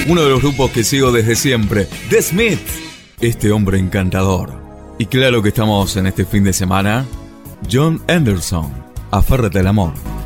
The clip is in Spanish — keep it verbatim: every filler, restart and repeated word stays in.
Uno de los grupos que sigo desde siempre, The Smiths, este hombre encantador. Y claro que estamos en este fin de semana, John Anderson, Aférrate al amor.